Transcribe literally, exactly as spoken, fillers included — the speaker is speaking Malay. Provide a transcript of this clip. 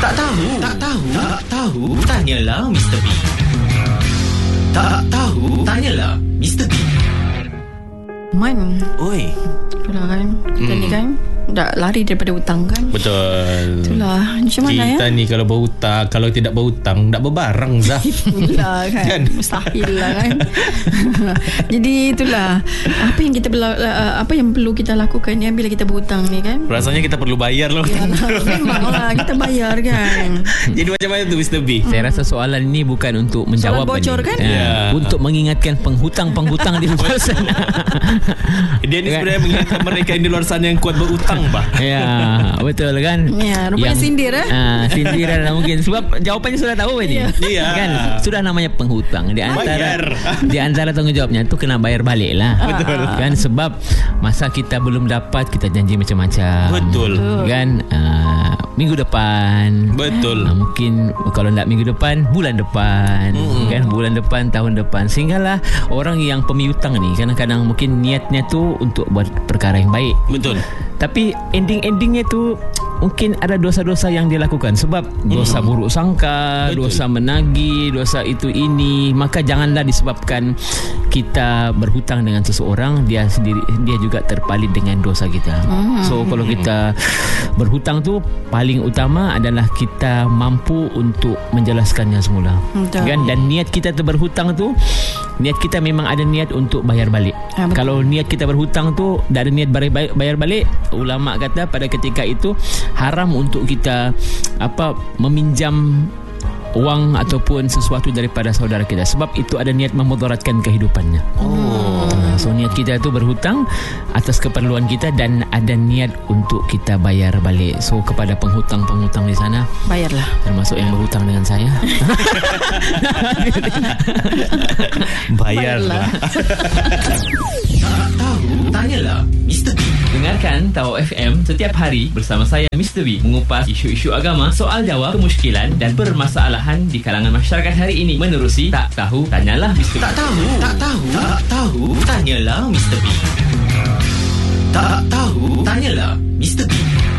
Tak tahu, tak tahu, tak tahu, tanyalah Mister B. Tak tahu, tanyalah Mister B. Man, Oi. itulah kan. Kita hmm. ni kan dah lari daripada hutang kan. Betul. Itulah. Macam mana ya? Kita ni kalau berhutang, kalau tidak berhutang, tak berbarang Zah. Itulah kan, kan? Mustahil lah kan. Jadi itulah apa yang kita bela, apa yang perlu kita lakukan ya bila kita berhutang ni kan. Rasanya kita perlu bayar loh. Memanglah kita bayar kan. Jadi macam mana tu Mister B? Saya rasa soalan ni bukan untuk menjawab, soalan bocor ni. Kan ya. Untuk mengingatkan penghutang-penghutang di luar sana. Dia ni sebenarnya mengingatkan mereka yang di luar sana yang kuat berhutang bah. Ya, betul kan? Ya, rupanya yang, sindir eh? Ah, sindiran lah mungkin. Sebab jawapannya sudah tahu ini. Iya. Kan? Sudah namanya penghutang. Di antara bayar. Di antara tanggung jawabnya tu kena bayar balik lah. Betul. Kan sebab masa kita belum dapat, kita janji macam-macam. Betul. Kan? Uh, minggu depan. Betul. Uh, mungkin kalau tak minggu depan, bulan depan. Mm. Kan? Bulan depan, tahun depan. Sehinggalah orang yang pemiutang ni kadang-kadang mungkin niatnya tu untuk buat perkara yang baik. Betul. Tapi ending-endingnya tu mungkin ada dosa-dosa yang dia lakukan. Sebab dosa hmm. buruk sangka, betul. Dosa menagih, dosa itu ini. Maka janganlah disebabkan kita berhutang dengan seseorang, dia sendiri dia juga terpalit dengan dosa kita. hmm. So kalau kita berhutang tu, paling utama adalah kita mampu untuk menjelaskannya semula. Betul. Kan? Dan niat kita tu berhutang tu, niat kita memang ada niat untuk bayar balik. ha, Kalau niat kita berhutang tu tak ada niat bayar balik, ulama kata pada ketika itu haram untuk kita apa meminjam wang ataupun sesuatu daripada saudara kita, sebab itu ada niat memudaratkan kehidupannya. Oh. So niat kita tu berhutang atas keperluan kita dan ada niat untuk kita bayar balik. So kepada penghutang-penghutang di sana, bayarlah. Termasuk yang berhutang dengan saya. Bayarlah. Tak tahu, tanyalah Mister B. Dengarkan Tahu F M setiap hari bersama saya Mister B mengupas isu-isu agama, soal jawab, kemusykilan dan permasalahan di kalangan masyarakat hari ini menerusi Tak Tahu Tanyalah Mister B. Tak tahu, tak tahu, tak tahu, tanyalah Mister B. Tak tahu, tanyalah Mister B.